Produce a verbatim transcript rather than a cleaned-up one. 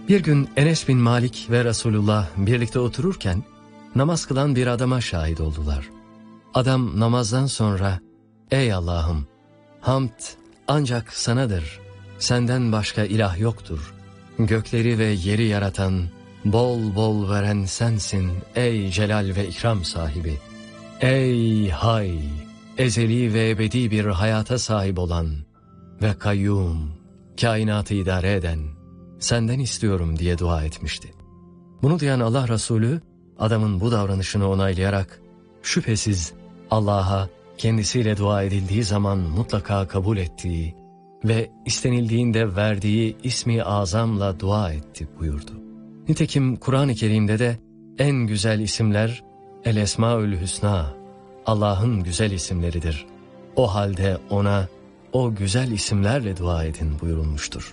Bir gün Enes bin Malik ve Resulullah birlikte otururken namaz kılan bir adama şahit oldular. Adam namazdan sonra, "Ey Allah'ım, hamd ancak sanadır. Senden başka ilah yoktur. Gökleri ve yeri yaratan, bol bol veren sensin ey celal ve ikram sahibi. Ey hay, ezeli ve ebedi bir hayata sahip olan ve kayyum, kainatı idare eden, senden istiyorum" diye dua etmişti. Bunu duyan Allah Resulü, adamın bu davranışını onaylayarak, şüphesiz Allah'a kendisiyle dua edildiği zaman mutlaka kabul ettiği ve istenildiğinde verdiği ismi azamla dua etti buyurdu. Nitekim Kur'an-ı Kerim'de de en güzel isimler El Esmaül Hüsna, Allah'ın güzel isimleridir. O halde ona o güzel isimlerle dua edin buyurulmuştur.